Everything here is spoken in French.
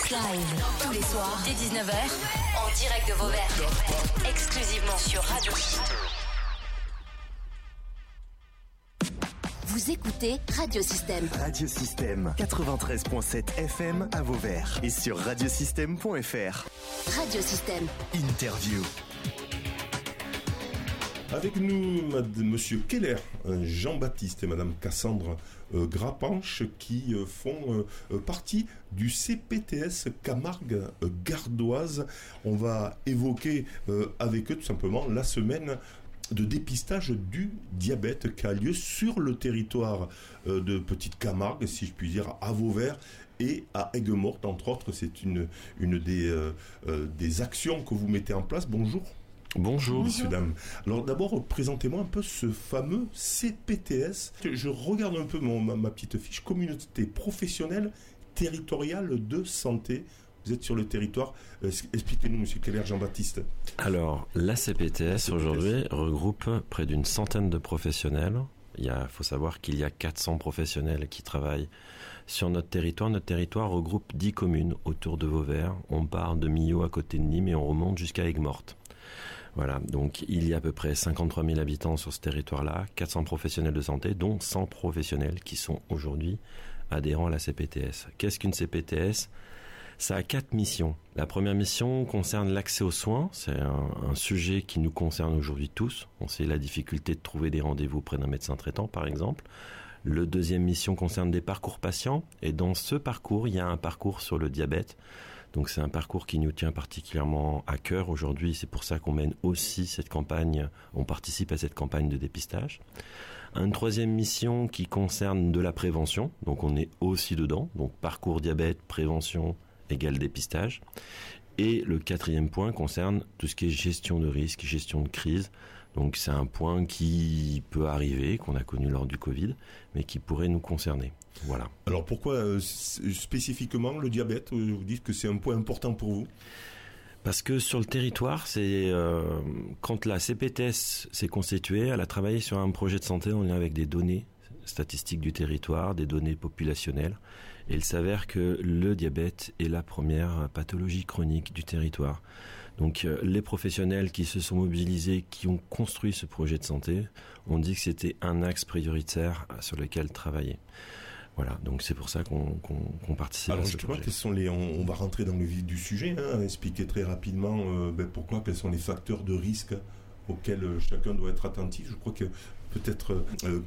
Talk Live, tous les soirs, dès 19h, en direct de Vauvert, exclusivement sur Radio Système. Vous écoutez Radio Système. Radio Système, 93.7 FM à Vauvert et sur radiosystème.fr. Radio Système. Interview. Avec nous, Monsieur Keller, Jean-Baptiste et Madame Cassandre Grapanche qui font partie du CPTS Camargue Gardoise. On va évoquer avec eux tout simplement la semaine de dépistage du diabète qui a lieu sur le territoire de Petite Camargue, si je puis dire, à Vauvert et à Aigues-Mortes, entre autres. C'est une des actions que vous mettez en place. Bonjour. Bonjour. Messieurs, dames. Alors d'abord, présentez-moi un peu ce fameux CPTS. Je regarde un peu ma petite fiche, communauté professionnelle territoriale de santé. Vous êtes sur le territoire. Expliquez-nous, Monsieur Keller, Jean-Baptiste. Alors, la CPTS aujourd'hui regroupe près d'une centaine de professionnels. Il faut savoir qu'il y a 400 professionnels qui travaillent sur notre territoire. Notre territoire regroupe 10 communes autour de Vauvert. On part de Millau à côté de Nîmes et on remonte jusqu'à Aigues-Mortes. Voilà, donc il y a à peu près 53 000 habitants sur ce territoire-là, 400 professionnels de santé, dont 100 professionnels qui sont aujourd'hui adhérents à la CPTS. Qu'est-ce qu'une CPTS ? Ça a 4 missions. La première mission concerne l'accès aux soins. C'est un sujet qui nous concerne aujourd'hui tous. On sait la difficulté de trouver des rendez-vous auprès d'un médecin traitant, par exemple. Le deuxième mission concerne des parcours patients. Et dans ce parcours, il y a un parcours sur le diabète. Donc c'est un parcours qui nous tient particulièrement à cœur aujourd'hui. C'est pour ça qu'on mène aussi cette campagne, on participe à cette campagne de dépistage. Une troisième mission qui concerne de la prévention. Donc on est aussi dedans. Donc parcours diabète, prévention égale dépistage. Et le quatrième point concerne tout ce qui est gestion de risque, gestion de crise. Donc c'est un point qui peut arriver, qu'on a connu lors du Covid, mais qui pourrait nous concerner. Voilà. Alors pourquoi spécifiquement le diabète ? Vous dites que c'est un point important pour vous ? Parce que sur le territoire, c'est quand la CPTS s'est constituée, elle a travaillé sur un projet de santé en lien avec des données statistiques du territoire, des données populationnelles. Et il s'avère que le diabète est la première pathologie chronique du territoire. Donc les professionnels qui se sont mobilisés, qui ont construit ce projet de santé, ont dit que c'était un axe prioritaire sur lequel travailler. Voilà, donc c'est pour ça qu'on participe à ce projet. Quels sont on va rentrer dans le vif du sujet, expliquer très rapidement quels sont les facteurs de risque auxquels chacun doit être attentif. Je crois que peut-être